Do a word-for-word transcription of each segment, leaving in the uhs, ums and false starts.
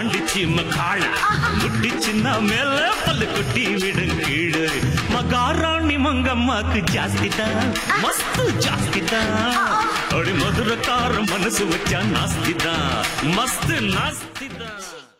தாண்டிச்சு மக்காள முட்டிச்சுன்னா மேல பல்லு குட்டி விடும் கீழே மகாராணி மங்கம்மாக்கு ஜாஸ்தி தான் மஸ்து ஜாஸ்தி தான் அடி மதுரக்கார மனசு வச்சா நாஸ்தி தான் மஸ்து நாஸ்தி தான்.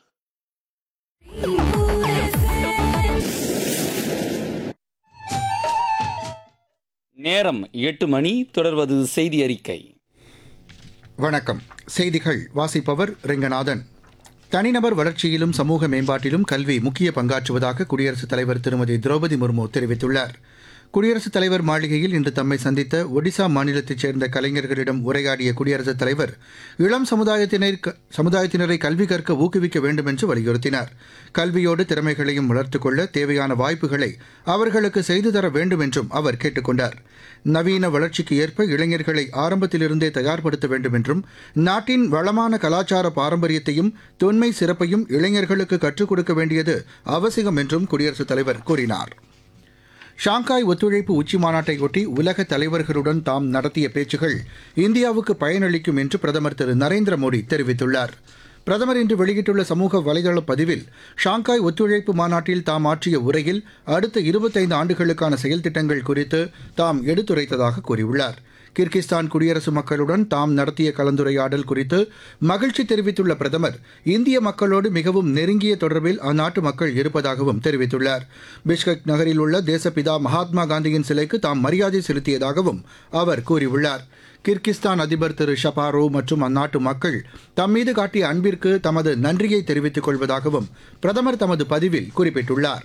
நேரம் எட்டு மணி. தொடர்வது செய்தி அறிக்கை. வணக்கம். செய்திகள் வாசிப்பவர் ரெங்கநாதன். தனிநபர் வளர்ச்சியிலும் சமூக மேம்பாட்டிலும் கல்வி முக்கிய பங்காற்றுவதாக குடியரசுத் தலைவர் திருமதி திரௌபதி முர்மு தெரிவித்துள்ளார். குடியரசுத் தலைவர் மாளிகையில் இன்று தம்மை சந்தித்த ஒடிசா மாநிலத்தைச் சேர்ந்த கலைஞர்களிடம் உரையாடிய குடியரசுத் தலைவர் இளம் சமுதாயத்தினர் சமுதாயத்தினரை கல்வி கற்க ஊக்குவிக்க வேண்டும் என்று வலியுறுத்தினார். கல்வியோடு திறமைகளையும் வளர்த்துக் கொள்ள தேவையான வாய்ப்புகளை அவர்களுக்கு செய்து தர வேண்டும் என்றும் அவர் கேட்டுக் கொண்டார். நவீன வளர்ச்சிக்கு ஏற்ப இளைஞர்களை ஆரம்பத்திலிருந்தே தயார்படுத்த வேண்டும் என்றும் நாட்டின் வளமான கலாச்சார பாரம்பரியத்தையும் தொன்மை சிறப்பையும் இளைஞர்களுக்கு கற்றுக் கொடுக்க வேண்டியது அவசியம் என்றும் குடியரசுத் தலைவர் கூறினார். ஷாங்காய் ஒத்துழைப்பு உச்சிமாநாட்டையொட்டி உலக தலைவர்களுடன் தாம் நடத்திய பேச்சுகள் இந்தியாவுக்கு பயனளிக்கும் என்று பிரதமர் திரு நரேந்திர மோடி தெரிவித்துள்ளார். பிரதமர் இன்று வெளியிட்டுள்ள சமூக வலைதள பதிவில் ஷாங்காய் ஒத்துழைப்பு மாநாட்டில் தாம் ஆற்றிய உரையில் அடுத்த இருபத்தைந்து ஆண்டுகளுக்கான செயல் திட்டங்கள் குறித்து தாம் எடுத்துரைத்ததாக கூறியுள்ளார். கிர்கிஸ்தான் குடியரசு மக்களுடன் தாம் நடத்திய கலந்துரையாடல் குறித்து மகிழ்ச்சி தெரிவித்துள்ள பிரதமர் இந்திய மக்களோடு மிகவும் நெருங்கிய தொடர்பில் அந்நாட்டு மக்கள் இருப்பதாகவும் தெரிவித்துள்ளார். பிஷ்கெக் நகரில் உள்ள தேசப்பிதா மகாத்மா காந்தியின் சிலைக்கு தாம் மரியாதை செலுத்தியதாகவும் அவர் கூறியுள்ளார். கிர்கிஸ்தான் அதிபர் திரு ஷபாரோ மற்றும் அந்நாட்டு மக்கள் தம்மீது காட்டிய அன்பிற்கு தமது நன்றியை தெரிவித்துக் கொள்வதாகவும் பிரதமர் தமது பதிவில் குறிப்பிட்டுள்ளார்.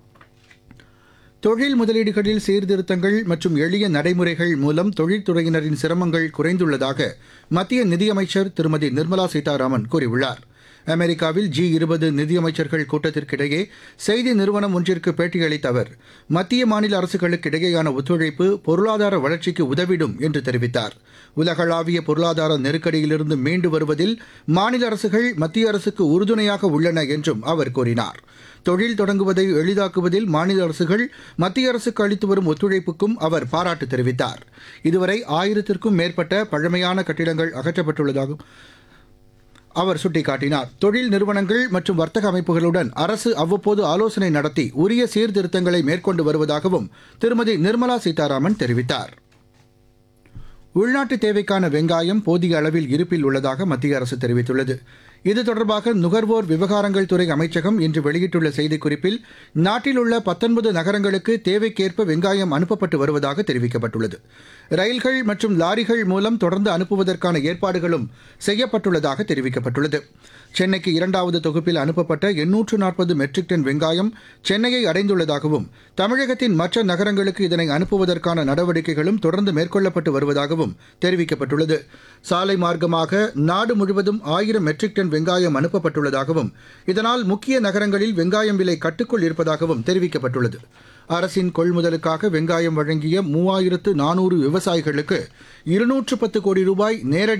தொழில் முதலீடுகளில் சீர்திருத்தங்கள் மற்றும் எளிய நடைமுறைகள் மூலம் தொழில்துறையினரின் சிரமங்கள் குறைந்துள்ளதாக மத்திய நிதியமைச்சர் திருமதி நிர்மலா சீதாராமன் கூறியுள்ளார். அமெரிக்காவில் ஜி இருபது நிதியமைச்சர்கள் கூட்டத்திற்கிடையே செய்தி நிறுவனம் ஒன்றிற்கு பேட்டியளித்த அவர் மத்திய மாநில அரசுகளுக்கு இடையேயான ஒத்துழைப்பு பொருளாதார வளர்ச்சிக்கு உதவிடும் என்று தெரிவித்தார். உலகளாவிய பொருளாதார நெருக்கடியிலிருந்து மீண்டு வருவதில் மாநில அரசுகள் மத்திய அரசுக்கு உறுதுணையாக உள்ளன என்றும் அவர் கூறினார். தொழில் தொடங்குவதை எளிதாக்குவதில் மாநில அரசுகள் மத்திய அரசுக்கு அளித்து வரும் ஒத்துழைப்புக்கும் அவர் பாராட்டு தெரிவித்தார். இதுவரை ஆயிரத்திற்கும் மேற்பட்ட பழமையான கட்டிடங்கள் அகற்றப்பட்டுள்ளதாகவும் அவர் சுட்டிக்காட்டினார். தொழில் நிறுவனங்கள் மற்றும் வர்த்தக அமைப்புகளுடன் அரசு அவ்வப்போது ஆலோசனை நடத்தி உரிய சீர்திருத்தங்களை மேற்கொண்டு வருவதாகவும் திருமதி நிர்மலா சீதாராமன் தெரிவித்தார். உள்நாட்டு தேவைக்கான வெங்காயம் போதிய அளவில் இருப்பில் உள்ளதாக மத்திய அரசு தெரிவித்துள்ளது. இது தொடர்பாக நுகர்வோர் விவகாரங்கள் துறை அமைச்சகம் இன்று வெளியிட்டுள்ள செய்திக்குறிப்பில் நாட்டில் உள்ள பத்தொன்பது நகரங்களுக்கு தேவைக்கேற்ப வெங்காயம் அனுப்பப்பட்டு வருவதாக தெரிவிக்கப்பட்டுள்ளது. ரயில்கள் மற்றும் லாரிகள் மூலம் தொடர்ந்து அனுப்புவதற்கான ஏற்பாடுகளும் செய்யப்பட்டுள்ளதாக தெரிவிக்கப்பட்டுள்ளது. சென்னைக்கு இரண்டாவது தொகுப்பில் அனுப்பப்பட்ட எண்ணூற்று நாற்பது மெட்ரிக் டன் வெங்காயம் சென்னையை அடைந்துள்ளதாகவும் தமிழகத்தின் மற்ற நகரங்களுக்கு இதனை அனுப்புவதற்கான நடவடிக்கைகளும் தொடர்ந்து மேற்கொள்ளப்பட்டு வருவதாகவும் தெரிவிக்கப்பட்டுள்ளது. சாலை மார்க்கமாக நாடு முழுவதும் ஆயிரம் மெட்ரிக் டன் வெங்காயம் அனுப்பப்பட்டுள்ளதாகவும் இதனால் முக்கிய நகரங்களில் வெங்காயம் விலை கட்டுக்குள் இருப்பதாகவும் தெரிவிக்கப்பட்டுள்ளது. அரசின் கொள்முதலுக்காக வெங்காயம் வழங்கிய மூவாயிரத்து நானூறு விவசாயிகளுக்கு இருநூற்று பத்து கோடி ரூபாய் நேரடி